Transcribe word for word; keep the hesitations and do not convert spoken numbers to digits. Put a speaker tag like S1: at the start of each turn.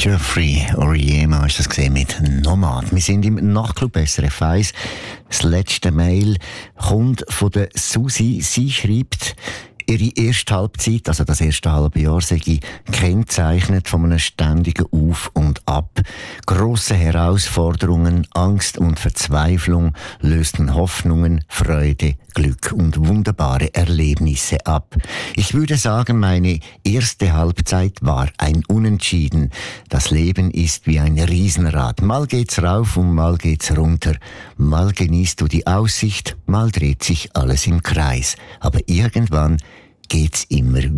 S1: Jeffrey Oriema ist das gesehen mit Nomad. Wir sind im Nachtclub S R F eins. Das letzte Mail kommt von der Susi. Sie schreibt, ihre erste Halbzeit, also das erste halbe Jahr, sei gekennzeichnet von einem ständigen Auf und Ab. Grosse Herausforderungen, Angst und Verzweiflung lösten Hoffnungen, Freude, Glück und wunderbare Erlebnisse ab. Ich würde sagen, meine erste Halbzeit war ein Unentschieden. Das Leben ist wie ein Riesenrad. Mal geht's rauf und mal geht's runter. Mal genießt du die Aussicht, mal dreht sich alles im Kreis. Aber irgendwann geht's immer